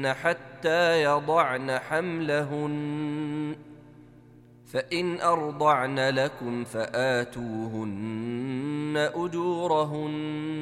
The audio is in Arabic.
عليهن حتى يضعن حملهن، فإن أرضعن لكم فآتوهن أجورهن